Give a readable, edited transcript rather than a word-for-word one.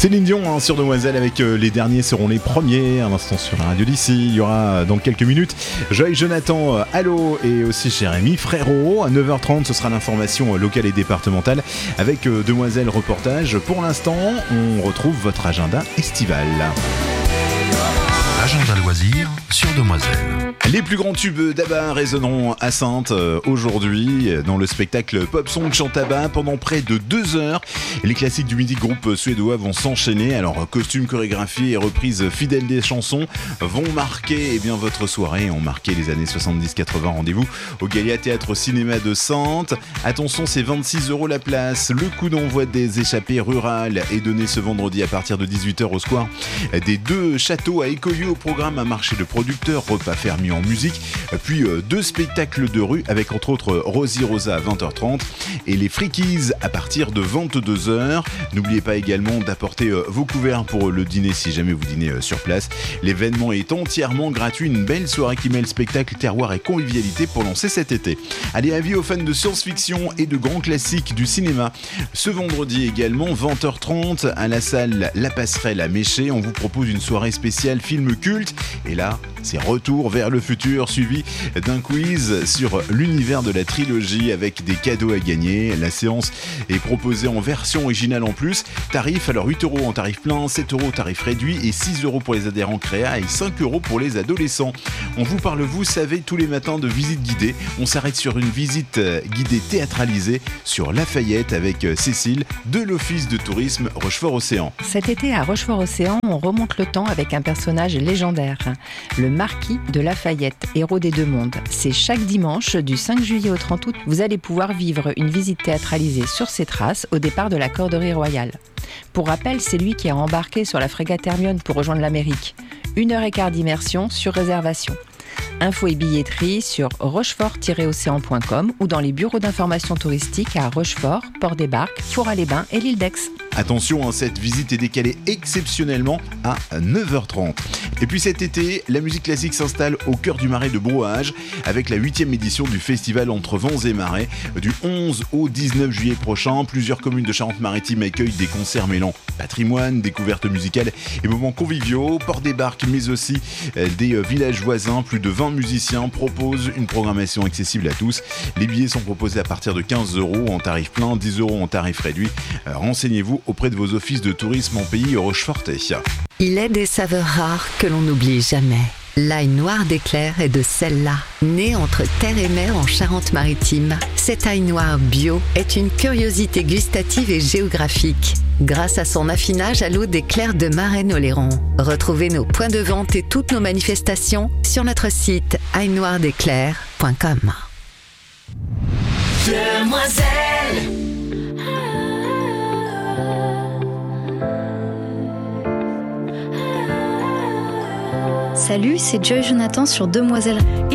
Céline Dion sur Demoiselle avec les derniers seront les premiers. Un instant sur la radio d'ici. Il y aura dans quelques minutes Joy Jonathan, Allo et aussi Jérémy Frérot. À 9h30, ce sera l'information locale et départementale avec Demoiselle Reportage. Pour l'instant, on retrouve votre agenda estival. Agenda loisirs sur Demoiselle. Les plus grands tubes d'ABBA résonneront à Saintes aujourd'hui dans le spectacle Pop Song Chant ABBA pendant près de 2 heures. Les classiques du mythique groupe suédois vont s'enchaîner. Alors costumes, chorégraphie et reprises fidèles des chansons vont marquer votre soirée. Ont marqué les années 70-80. Rendez-vous au Gallia Théâtre Cinéma de Saintes. Attention, c'est 26 € la place. Le coup d'envoi des échappées rurales est donné ce vendredi à partir de 18h au square des Deux Châteaux à Écoyeux. Au programme, un marché de producteurs, repas fermiers en musique, puis 2 spectacles de rue avec entre autres Rosie Rosa à 20h30 et les Frikies à partir de 22h. N'oubliez pas également d'apporter vos couverts pour le dîner si jamais vous dînez sur place. L'événement est entièrement gratuit, une belle soirée qui mêle spectacle, terroir et convivialité pour lancer cet été. Allez, avis aux fans de science-fiction et de grands classiques du cinéma. Ce vendredi également, 20h30 à la salle La Passerelle à Méché, on vous propose une soirée spéciale film culte. Et là, c'est Retour vers le futur, suivi d'un quiz sur l'univers de la trilogie avec des cadeaux à gagner. La séance est proposée en version originale en plus. Tarif, alors 8 € en tarif plein, 7 € tarif réduit et 6 € pour les adhérents créa et 5 € pour les adolescents. On vous parle, vous savez, tous les matins de visite guidée. On s'arrête sur une visite guidée théâtralisée sur Lafayette avec Cécile de l'Office de tourisme Rochefort-Océan. Cet été à Rochefort-Océan, on remonte le temps avec un personnage légendaire, le marquis de Lafayette, héros des deux mondes. C'est chaque dimanche du 5 juillet au 30 août. Vous allez pouvoir vivre une visite théâtralisée sur ses traces au départ de la Corderie Royale. Pour rappel, c'est lui qui a embarqué sur la frégate Hermione pour rejoindre l'Amérique. 1h15 d'immersion sur réservation. Infos et billetterie sur rochefort-océan.com ou dans les bureaux d'information touristique à Rochefort, Port-des-Barques, Four-à-les-Bains et l'île d'Aix. Attention, cette visite est décalée exceptionnellement à 9h30. Et puis cet été, la musique classique s'installe au cœur du Marais de Brouage avec la 8e édition du festival Entre Vents et Marais. Du 11 au 19 juillet prochain, plusieurs communes de Charente-Maritime accueillent des concerts mêlant patrimoine, découvertes musicales et moments conviviaux. Port-des-Barques, mais aussi des villages voisins. Plus de 20 musiciens proposent une programmation accessible à tous. Les billets sont proposés à partir de 15 € en tarif plein, 10 € en tarif réduit. Renseignez-vous auprès de vos offices de tourisme en pays rochefortais. Il est des saveurs rares que l'on n'oublie jamais. L'ail noir d'Éclair est de celle-là. Né entre terre et mer en Charente-Maritime, cet ail noir bio est une curiosité gustative et géographique. Grâce à son affinage à l'eau d'Éclair de Marennes-Oléron. Retrouvez nos points de vente et toutes nos manifestations sur notre site ailnoirdéclair.com. Demoiselle. Salut, c'est Joy Jonathan sur Demoiselle.